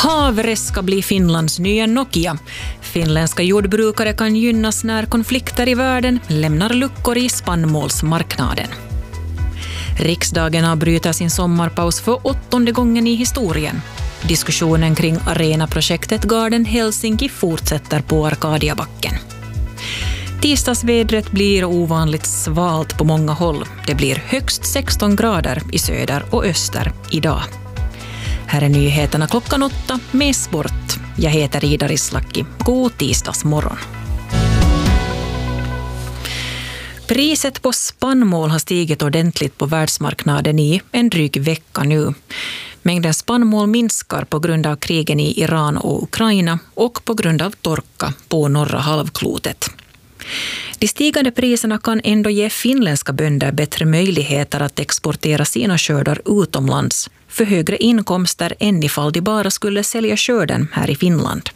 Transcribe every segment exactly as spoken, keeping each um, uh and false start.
Havre ska bli Finlands nya Nokia. Finländska jordbrukare kan gynnas när konflikter i världen lämnar luckor i spannmålsmarknaden. Riksdagen avbryter sin sommarpaus för åttonde gången i historien. Diskussionen kring arenaprojektet Garden Helsinki fortsätter på Arkadiabacken. Tisdagsvädret blir ovanligt svalt på många håll. Det blir högst sexton grader i söder och öster idag. Här är nyheterna klockan åtta med sport. Jag heter Ida Rislaki. God tisdagsmorgon. Priset på spannmål har stigit ordentligt på världsmarknaden i en dryg vecka nu. Mängden spannmål minskar på grund av krigen i Iran och Ukraina och på grund av torka på norra halvklotet. De stigande priserna kan ändå ge finländska bönder bättre möjligheter att exportera sina skördar utomlands för högre inkomster än ifall de bara skulle sälja skörden här i Finland.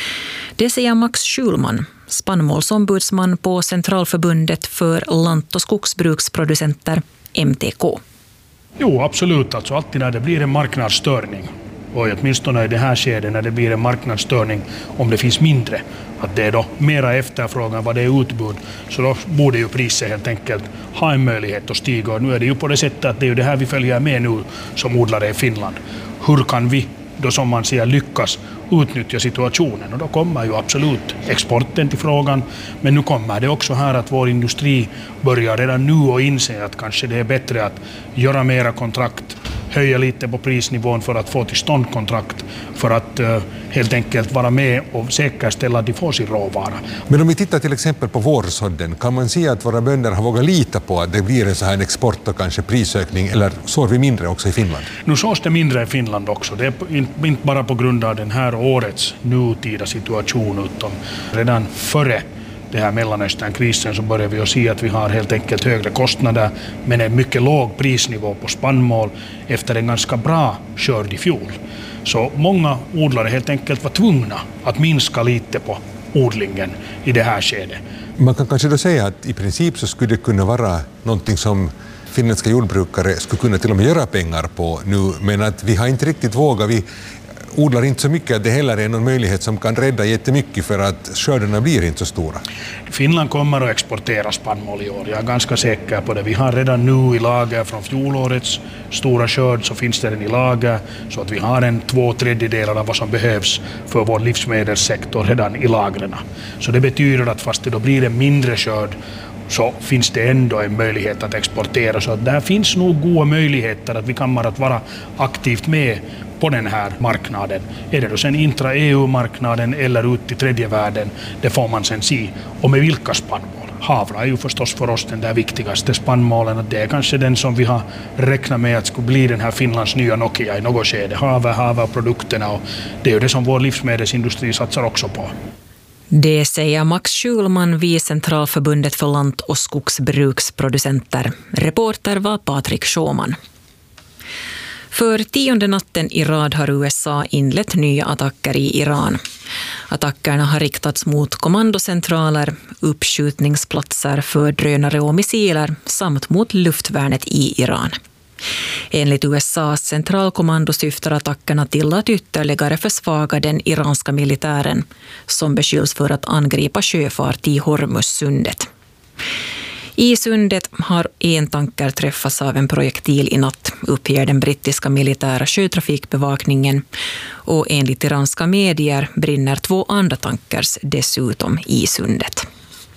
Det säger Max Schulman, spannmålsombudsman på Centralförbundet för lant- och skogsbruksproducenter, M T K. Jo, absolut. Alltså alltid när det blir en marknadsstörning, och åtminstone i det här skedet när det blir en marknadsstörning om det finns mindre, att det är då mera efterfrågan vad det är utbud, så då borde ju priset helt enkelt ha en möjlighet att stiga. Och nu är det ju på det sättet att det är ju det här vi följer med nu som odlare i Finland. Hur kan vi då, som man säger, lyckas utnyttja situationen? Och då kommer ju absolut exporten till frågan, men nu kommer det också här att vår industri börjar redan nu och inse att kanske det är bättre att göra mera kontrakt, höja lite på prisnivån för att få till stånd kontrakt, för att uh, helt enkelt vara med och säkerställa att de får sin råvara. Men om vi tittar till exempel på vårsådden, kan man se att våra bönder har vågat lita på att det blir en så här en export och kanske prisökning, eller sår vi mindre också i Finland? Nu sås det mindre i Finland också. Det är inte bara på grund av den här årets nutida situation, utan redan före det här Mellanösternkrisen så börjar vi att se att vi har helt enkelt högre kostnader men en mycket låg prisnivå på spannmål efter en ganska bra skörd i fjol. Så många odlare helt enkelt var tvungna att minska lite på odlingen i det här skedet. Man kan kanske då säga att i princip så skulle det kunna vara någonting som finländska jordbrukare skulle kunna till och med göra pengar på nu, men att vi har inte riktigt vågat, vi odlar inte så mycket att det heller är någon möjlighet som kan rädda jättemycket för att skördarna blir inte så stora. Finland kommer att exportera spannmål i år, jag är ganska säker på det. Vi har redan nu i lager från fjolårets stora skörd, så finns det den i lager, så att vi har en två tredjedelar av vad som behövs för vår livsmedelssektor redan i lagren. Så det betyder att fast det då blir en mindre skörd så finns det ändå en möjlighet att exportera. Så att där finns nog goda möjligheter att vi kommer att vara aktivt med på den här marknaden. Är det då sen intra-E U-marknaden eller ut till tredje världen, det får man sen se. Och med vilka spannmål? Havra är ju förstås för oss den där viktigaste spannmålen. Det är kanske den som vi har räknat med att skulle bli den här Finlands nya Nokia i något skede. Havre, havre-produkterna, och det är ju det som vår livsmedelsindustri satsar också på. Det säger Max Schulman vid Centralförbundet för lant- och skogsbruksproducenter. Reporter var Patrik Schåman. För tionde natten i rad har U S A inlett nya attacker i Iran. Attackerna har riktats mot kommandocentraler, uppskjutningsplatser för drönare och missiler samt mot luftvärnet i Iran. Enligt U S A:s centralkommando syftar attackerna till att ytterligare försvaga den iranska militären som beskylls för att angripa sjöfart i Hormuzsundet. I sundet har en tanker träffats av en projektil i natt, uppger den brittiska militära sjötrafikbevakningen, och enligt iranska medier brinner två andra tankers dessutom i sundet.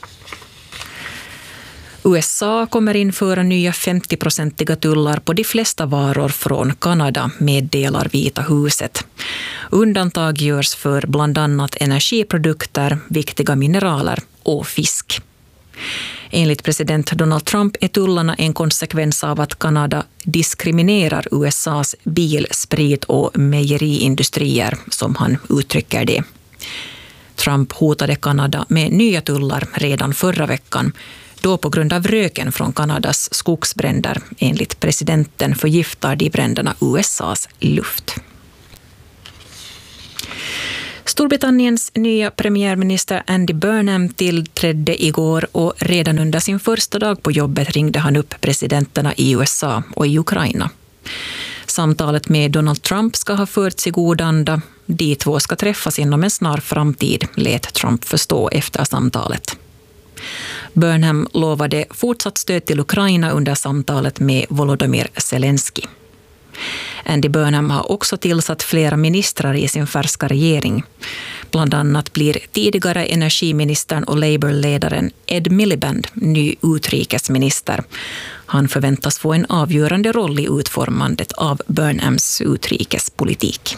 U S A kommer införa nya femtio-procentiga tullar på de flesta varor från Kanada, meddelar Vita huset. Undantag görs för bland annat energiprodukter, viktiga mineraler och fisk. Enligt president Donald Trump är tullarna en konsekvens av att Kanada diskriminerar U S A:s bil-, sprit- och mejeriindustrier, som han uttrycker det. Trump hotade Kanada med nya tullar redan förra veckan, då på grund av röken från Kanadas skogsbränder, enligt presidenten, förgiftar de bränderna U S A:s luft. Storbritanniens nya premiärminister Andy Burnham tillträdde igår, och redan under sin första dag på jobbet ringde han upp presidenterna i U S A och i Ukraina. Samtalet med Donald Trump ska ha förts i god anda. De två ska träffas inom en snar framtid, lät Trump förstå efter samtalet. Burnham lovade fortsatt stöd till Ukraina under samtalet med Volodymyr Zelensky. Andy Burnham har också tillsatt flera ministrar i sin färska regering. Bland annat blir tidigare energiministern och Labour-ledaren Ed Miliband ny utrikesminister. Han förväntas få en avgörande roll i utformandet av Burnhams utrikespolitik.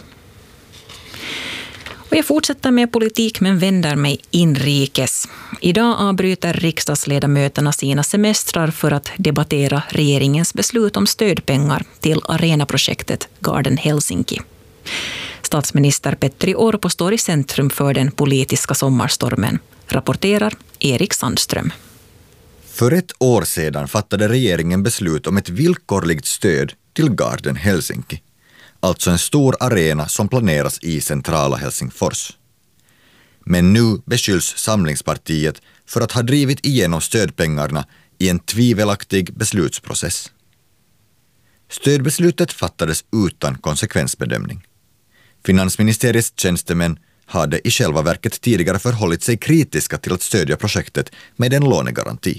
Och jag fortsätter med politik men vänder mig inrikes. Idag avbryter riksdagsledamöterna sina semestrar för att debattera regeringens beslut om stödpengar till arenaprojektet Garden Helsinki. Statsminister Petteri Orpo står i centrum för den politiska sommarstormen, rapporterar Erik Sandström. För ett år sedan fattade regeringen beslut om ett villkorligt stöd till Garden Helsinki. Alltså en stor arena som planeras i centrala Helsingfors. Men nu beskylls Samlingspartiet för att ha drivit igenom stödpengarna i en tvivelaktig beslutsprocess. Stödbeslutet fattades utan konsekvensbedömning. Finansministeriets tjänstemän hade i själva verket tidigare förhållit sig kritiska till att stödja projektet med en lånegaranti.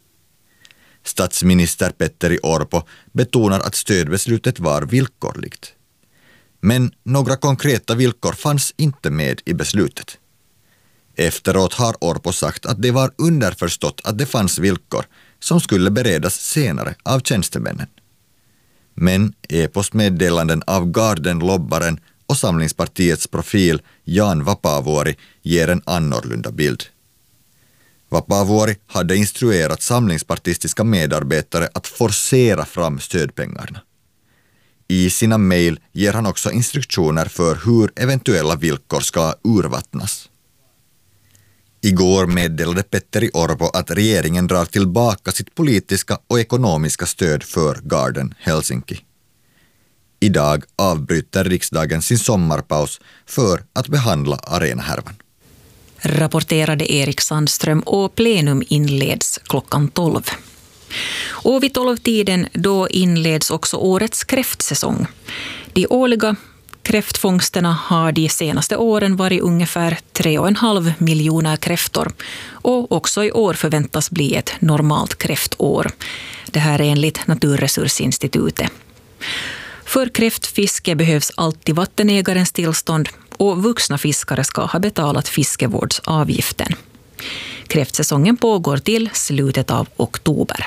Statsminister Petteri Orpo betonar att stödbeslutet var villkorligt. Men några konkreta villkor fanns inte med i beslutet. Efteråt har Orpo sagt att det var underförstått att det fanns villkor som skulle beredas senare av tjänstemännen. Men e-postmeddelanden av Garden-lobbaren och Samlingspartiets profil Jan Vapaavuori ger en annorlunda bild. Vapaavuori hade instruerat samlingspartistiska medarbetare att forcera fram stödpengarna. I sina mejl ger han också instruktioner för hur eventuella villkor ska urvattnas. Igår meddelade Petteri Orpo att regeringen drar tillbaka sitt politiska och ekonomiska stöd för Garden Helsinki. Idag avbryter riksdagen sin sommarpaus för att behandla arenahärvan. Rapporterade Erik Sandström och plenum inleds klockan tolv. Och vid tolvtiden då inleds också årets kräftsäsong. De årliga kräftfångsterna har de senaste åren varit ungefär tre och en halv miljoner kräftor. Och också i år förväntas bli ett normalt kräftår. Det här är enligt Naturresursinstitutet. För kräftfiske behövs alltid vattenägarens tillstånd och vuxna fiskare ska ha betalat fiskevårdsavgiften. Kräftsäsongen pågår till slutet av oktober.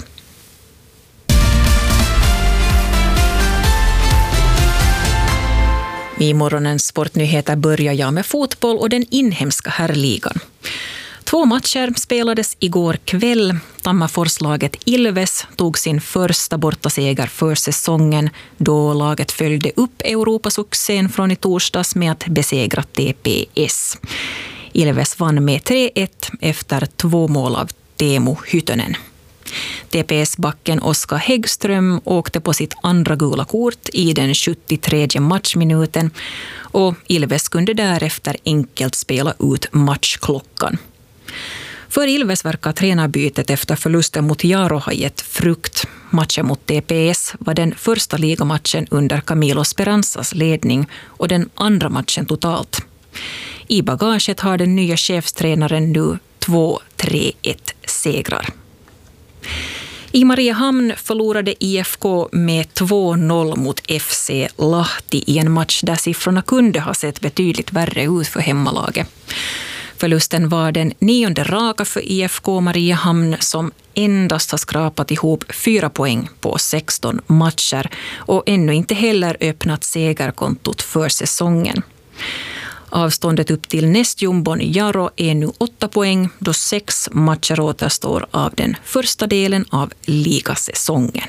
I morgonens sportnyheter börjar jag med fotboll och den inhemska herrligan. Två matcher spelades igår kväll. Tammerforslaget Ilves tog sin första bortaseger för säsongen då laget följde upp Europasuccén från i torsdags med att besegra T P S. Ilves vann med tre ett efter två mål av Teemu Hytönen. T P S-backen Oskar Häggström åkte på sitt andra gula kort i den sjuttiotredje matchminuten och Ilves kunde därefter enkelt spela ut matchklockan. För Ilves verkar tränarbytet efter förlusten mot Jaro ha gett frukt. Matchen mot T P S var den första ligamatchen under Camilo Speranzas ledning och den andra matchen totalt. I bagaget har den nya chefstränaren nu två tre ett segrar. I Mariehamn förlorade I F K med två noll mot F C Lahti i en match där siffrorna kunde ha sett betydligt värre ut för hemmalaget. Förlusten var den nionde raka för I F K Mariehamn som endast har skrapat ihop fyra poäng på sexton matcher och ännu inte heller öppnat segerkontot för säsongen. Avståndet upp till nästjumbon Jaro är nu åtta poäng då sex matcher återstår av den första delen av ligasäsongen.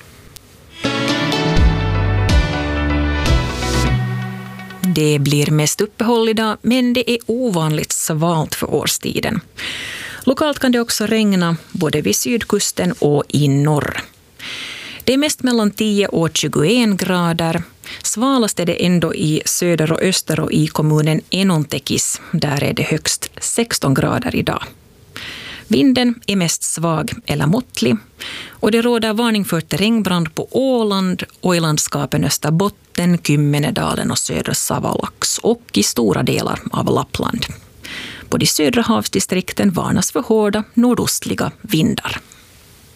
Det blir mest uppehåll idag, men det är ovanligt svalt för årstiden. Lokalt kan det också regna både vid sydkusten och i norr. Det är mest mellan tio och tjugoen grader. Svalast är det ändå i söder och öster och i kommunen Enontekis. Där är det högst sexton grader idag. Vinden är mest svag eller måttlig och det råder varning för terrängbrand på Åland och i landskapen Österbotten, Kymmenedalen och södra Savalax och i stora delar av Lappland. På de södra havsdistrikten varnas för hårda nordostliga vindar.